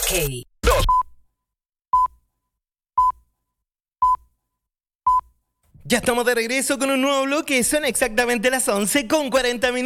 bloque. Ya estamos de regreso con un nuevo bloque. Son exactamente las 11:40.